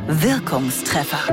Wirkungstreffer.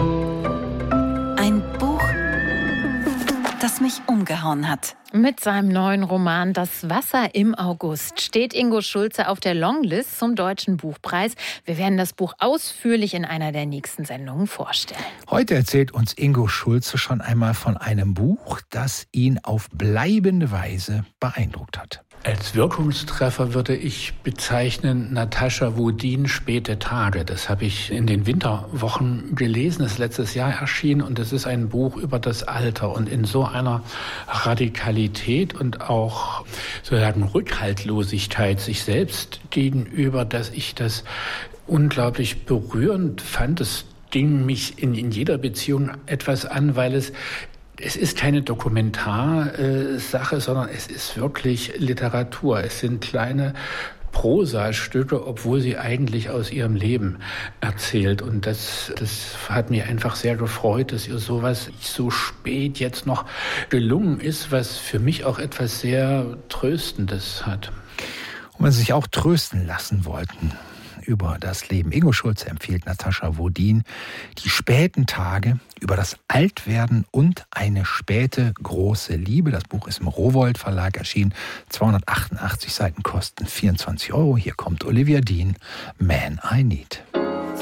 Ein Buch, das mich umgehauen hat. Mit seinem neuen Roman »Das Wasser im August« steht Ingo Schulze auf der Longlist zum Deutschen Buchpreis. Wir werden das Buch ausführlich in einer der nächsten Sendungen vorstellen. Heute erzählt uns Ingo Schulze schon einmal von einem Buch, das ihn auf bleibende Weise beeindruckt hat. Als Wirkungstreffer würde ich bezeichnen Natascha Wodin »Späte Tage«. Das habe ich in den Winterwochen gelesen, das ist letztes Jahr erschienen, und es ist ein Buch über das Alter und in so einer Radikalität und auch sozusagen Rückhaltlosigkeit sich selbst gegenüber, dass ich das unglaublich berührend fand. Es ging mich in jeder Beziehung etwas an, weil es ist keine Dokumentarsache, sondern es ist wirklich Literatur. Es sind kleine Prosastücke, obwohl sie eigentlich aus ihrem Leben erzählt. Und das hat mich einfach sehr gefreut, dass ihr sowas so spät jetzt noch gelungen ist, was für mich auch etwas sehr Tröstendes hat. Und wenn Sie sich auch trösten lassen wollten über das Leben, Ingo Schulze empfiehlt Natascha Wodin »Die späten Tage«, über das Altwerden und eine späte große Liebe. Das Buch ist im Rowohlt Verlag erschienen. 288 Seiten kosten 24 €. Hier kommt Olivia Dean, Man I Need.